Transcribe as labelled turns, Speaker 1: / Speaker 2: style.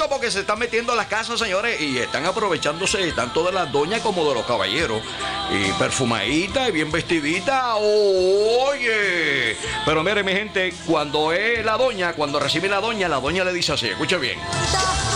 Speaker 1: cuidadito porque se están metiendo a las casas, señores, y están aprovechándose tanto de las doñas como de los caballeros. Y perfumadita y bien vestidita, oye. Pero mire, mi gente, cuando es la doña, cuando recibe la doña le dice así, escuche bien.